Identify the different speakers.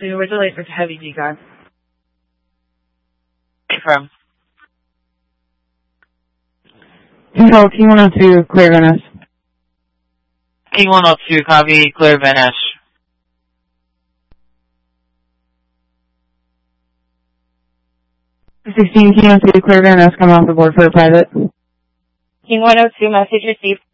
Speaker 1: Where's the light for heavy decon?
Speaker 2: From
Speaker 3: Control King 102, clear Venice.
Speaker 2: King 102, copy, clear Venice.
Speaker 3: 16 King 102, clear Venice, come off the board for a private.
Speaker 4: King 102, message received.